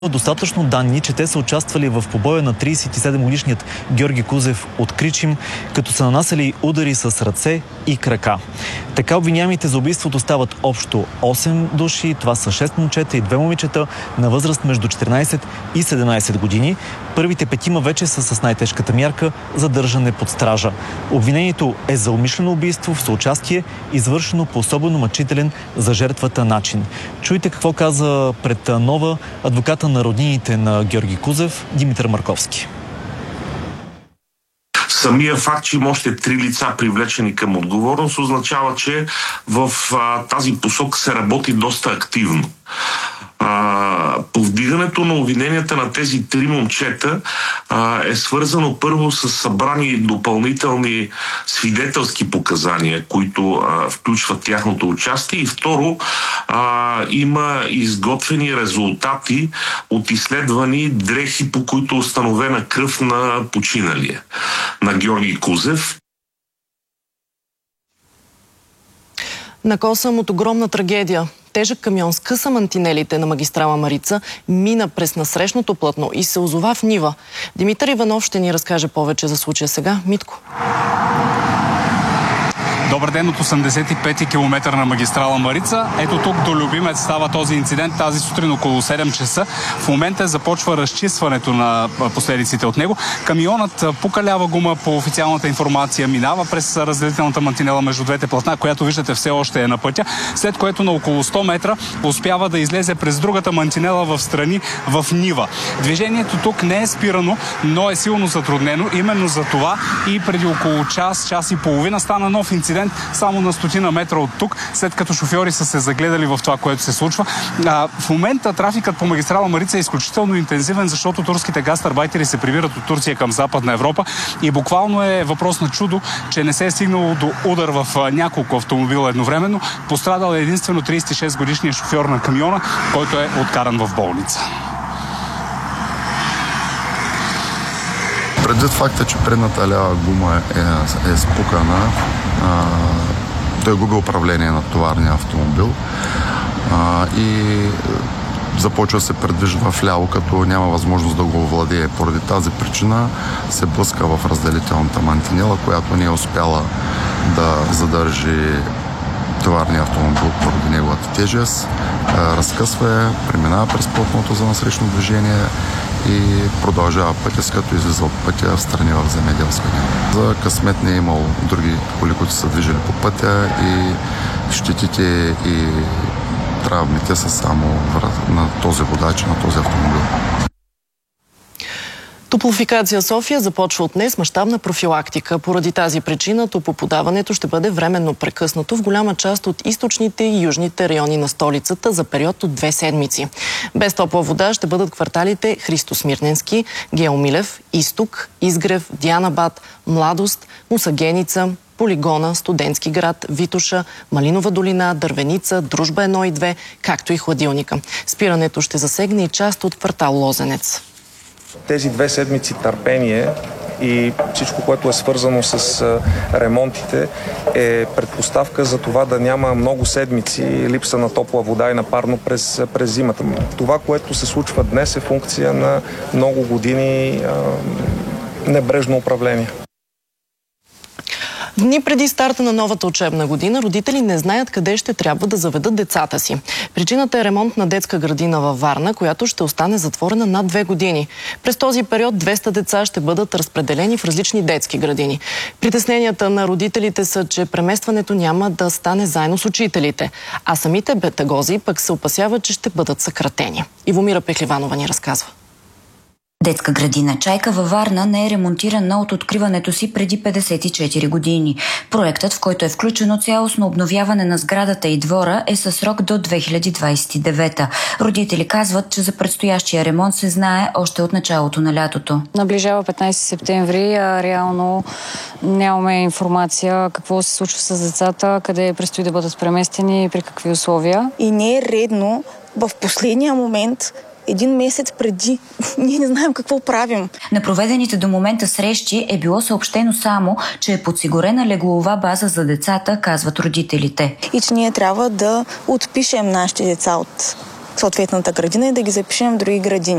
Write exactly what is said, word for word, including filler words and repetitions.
Достатъчно данни, че те са участвали в побоя на тридесет и седем годишният Георги Кузев от Кричим, като са нанасяли удари с ръце и крака. Така обвиняемите за убийството стават общо осем души. Това са шест момчета и две момичета на възраст между четиринадесет и седемнадесет години. Първите петима вече са с най-тежката мярка – задържане под стража. Обвинението е за умишлено убийство в съучастие, извършено по особено мъчителен за жертвата начин. Чуйте какво каза пред Нова адвоката на роднините на Георги Кузев Димитър Марковски. Самия факт, че има още три лица привлечени към отговорност, означава, че в а, тази посока се работи доста активно. А, повдигането на обвиненията на тези три момчета а, е свързано първо с събрани допълнителни свидетелски показания, които а, включват тяхното участие, и второ а, има изготвени резултати от изследвани дрехи, по които е установена кръв на починалия, на Георги Кузев. На Косъм от огромна трагедия. Тежък камион скъса мантинелите на магистрала Марица, мина през насрещното платно и се озова в нива. Димитър Иванов ще ни разкаже повече за случая сега. Митко. Добър ден от осемдесет и пети километър на магистрала Марица. Ето тук до Любимец става този инцидент тази сутрин около седем часа. В момента започва разчистването на последиците от него. Камионът по калява гума, по официалната информация, минава през разделителната мантинела между двете платна, която виждате все още е на пътя, след което на около сто метра успява да излезе през другата мантинела в страни в нива. Движението тук не е спирано, но е силно затруднено. Именно за това и преди около час, час и половина стана нов инцидент само на стотина метра от тук, след като шофьори са се загледали в това, което се случва. А, в момента трафикът по магистрала Марица е изключително интензивен, защото турските гастарбайтери се прибират от Турция към Западна Европа и буквално е въпрос на чудо, че не се е стигнало до удар в няколко автомобила едновременно. Пострадал е единствено тридесет и шест годишният шофьор на камиона, който е откаран в болница. Предвид факта, че предната лява гума е, е спукана, а, той губи управление на товарния автомобил а, и започва да се предвижда в ляво, като няма възможност да го овладее. Поради тази причина се блъска в разделителната мантинела, която не е успяла да задържи товарния автомобил поради неговата тежест. Разкъсва я, преминава през платното за насрещно движение и продължава пътя, с като излиза от пътя в страни в земеделска нива. За късмет не е имало други коли, които са движили по пътя и щетите и травмите са само на този водач, на този автомобил. Топлофикация София започва от днес мащабна профилактика. Поради тази причина топлоподаването ще бъде временно прекъснато в голяма част от източните и южните райони на столицата за период от две седмици. Без топла вода ще бъдат кварталите Христо Смирненски, Гео Милев, Изток, Изгрев, Дианабад, Младост, Мусагеница, Полигона, Студентски град, Витоша, Малинова долина, Дървеница, Дружба едно и две, както и Хладилника. Спирането ще засегне и част от квартал Лозенец. Тези две седмици търпение и всичко, което е свързано с ремонтите, е предпоставка за това да няма много седмици липса на топла вода и на парно през, през зимата. Това, което се случва днес, е функция на много години а, небрежно управление. Дни преди старта на новата учебна година, родители не знаят къде ще трябва да заведат децата си. Причината е ремонт на детска градина във Варна, която ще остане затворена над две години. През този период двеста деца ще бъдат разпределени в различни детски градини. Притесненията на родителите са, че преместването няма да стане заедно с учителите, а самите педагози пък се опасяват, че ще бъдат съкратени. Ивомира Пехливанова ни разказва. Детска градина Чайка във Варна не е ремонтирана от откриването си преди петдесет и четири години. Проектът, в който е включено цялостно обновяване на сградата и двора, е със срок до две хиляди двадесет и девета. Родители казват, че за предстоящия ремонт се знае още от началото на лятото. Наближава петнадесети септември, а реално нямаме информация какво се случва с децата, къде предстои да бъдат преместени и при какви условия. И не е редно в последния момент, един месец преди, ние не знаем какво правим. На проведените до момента срещи е било съобщено само, че е подсигурена леглова база за децата, казват родителите. И че ние трябва да отпишем нашите деца от съответната градина и да ги запишем в други градини.